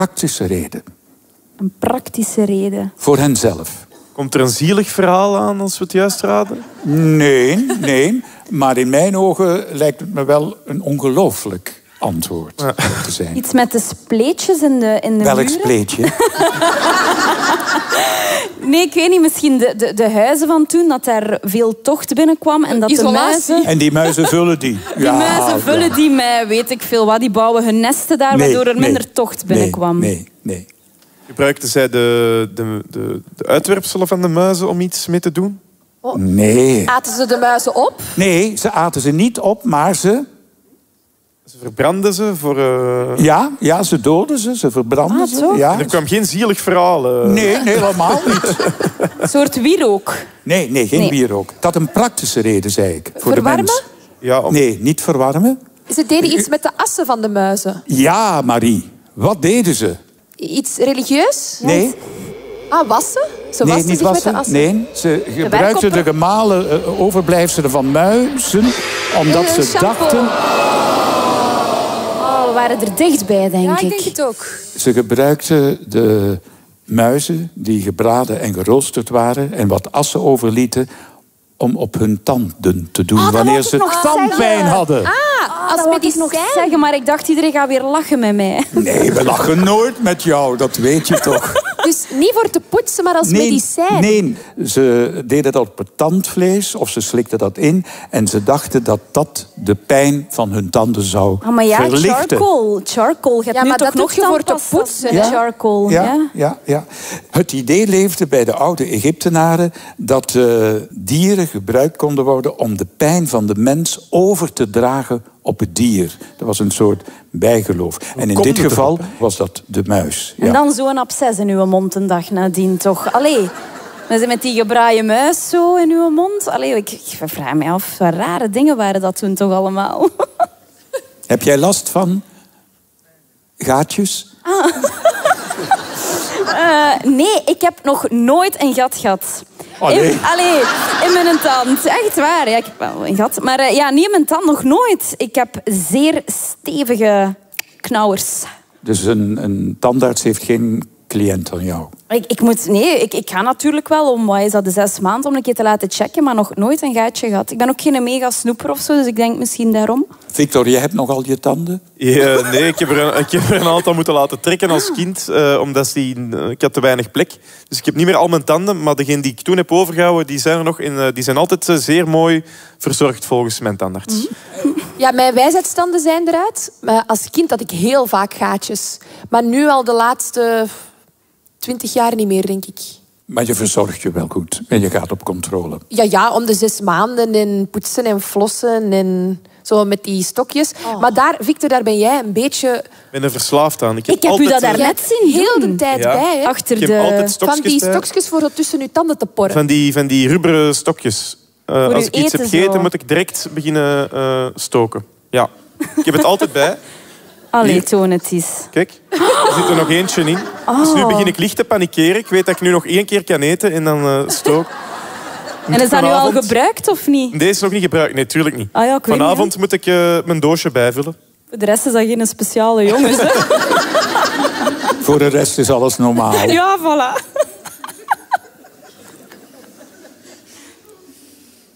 praktische reden. Een praktische reden. Voor henzelf. Komt er een zielig verhaal aan als we het juist raden? Nee. Maar in mijn ogen lijkt het me wel een ongelooflijk antwoord te zijn. Iets met de spleetjes in de muren? Welk spleetje? Nee, ik weet niet. Misschien de huizen van toen, dat er veel tocht binnenkwam. En dat de muizen... En die muizen vullen die. Die muizen vullen die met, weet ik veel wat. Die bouwen hun nesten daar, waardoor er minder tocht binnenkwam. Nee. Gebruikten zij de uitwerpselen van de muizen om iets mee te doen? Oh. Nee. Aten ze de muizen op? Nee, ze aten ze niet op, maar ze... Ze verbrandden ze voor... Ja, ze doden ze verbrandden ze. Ja. Er kwam geen zielig verhaal. Nee, helemaal niet. Een soort wierook. Nee, geen wierook. Dat had een praktische reden, zei ik. Voor Verwarmen? de mens. Ja, Nee, niet verwarmen. Ze deden iets met de assen van de muizen. Ja, Marie. Wat deden ze? Iets religieus? Nee, Wassen? Ze nee wassen niet zich wassen. met de assen. Nee, ze gebruikten de gemalen overblijfselen van muizen, omdat ze shampoo. dachten... Oh, we waren er dichtbij, denk Ja, ik. ik denk het ook. Ze gebruikten de muizen die gebraden en geroosterd waren en wat assen overlieten om op hun tanden te doen wanneer ze tandpijn hadden. Als medicijn. Nog zeggen, maar ik dacht iedereen gaat weer lachen met mij. Nee, we lachen nooit met jou, dat weet je toch. Dus niet voor te poetsen, maar als medicijn. Nee, ze deden dat op het tandvlees of ze slikten dat in en ze dachten dat dat de pijn van hun tanden zou Maar ja, verlichten. charcoal. Je hebt nu maar toch dat nog doe je voor te tandpasta poetsen, met hè? charcoal. Ja. Het idee leefde bij de oude Egyptenaren dat dieren gebruikt konden worden om de pijn van de mens over te dragen op het dier. Dat was een soort bijgeloof. En in dit geval was dat de muis. Ja. En dan zo'n absces in uw mond een dag nadien, toch? Allee, met die gebraaide muis zo in uw mond. Allee, ik vraag me af, wat rare dingen waren dat toen toch allemaal. Heb jij last van gaatjes? Nee, ik heb nog nooit een gat gehad. Allee. In mijn tand. Echt waar. Ja, ik heb wel een gat. Maar niet in mijn tand, nog nooit. Ik heb zeer stevige knauwers. Dus een tandarts heeft geen cliënt van jou? Ik ga natuurlijk wel om, wat is dat, de 6 maanden om een keer te laten checken, maar nog nooit een gaatje gehad. Ik ben ook geen mega snoeper of zo, dus ik denk misschien daarom. Victor, jij hebt nogal je tanden? Ja, nee, ik heb er een aantal moeten laten trekken als kind, omdat ik had te weinig plek. Dus ik heb niet meer al mijn tanden, maar degene die ik toen heb overgehouden, die zijn er nog die zijn altijd zeer mooi verzorgd volgens mijn tandarts. Ja, mijn wijsheidstanden zijn eruit. Maar als kind had ik heel vaak gaatjes. Maar nu al de laatste 20 jaar niet meer, denk ik. Maar je verzorgt je wel goed en je gaat op controle. Ja, om de 6 maanden en poetsen en flossen en zo met die stokjes. Maar Victor, daar ben jij een beetje... Ik ben er verslaafd aan. Ik heb u dat daarnet zien heel doen. de tijd Ja. bij. Hè? Achter Ik heb altijd Van die bij. stokjes voor tussen uw tanden te porren. Van die rubberen stokjes. Als ik iets heb eten gegeten, zo. moet ik direct beginnen stoken. Ja. Ik heb het altijd bij. Allee, toon het eens. Kijk, er zit er nog eentje in. Dus nu begin ik licht te panikeren. Ik weet dat ik nu nog 1 keer kan eten en dan stook. En is dat nu al Vanavond- gebruikt of niet? Deze is nog niet gebruikt. Nee, tuurlijk niet. Ah ja, ik weet Vanavond moet ik mijn doosje bijvullen. Voor de rest is dat geen speciale jongens. Hè? Voor de rest is alles normaal. Ja, voilà.